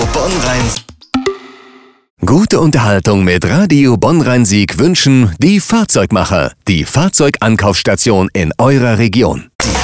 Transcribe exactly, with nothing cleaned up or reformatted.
Bonn-Rhein. Gute Unterhaltung mit Radio Bonn-Rhein-Sieg wünschen die Fahrzeugmacher, die Fahrzeugankaufstation in eurer Region. Die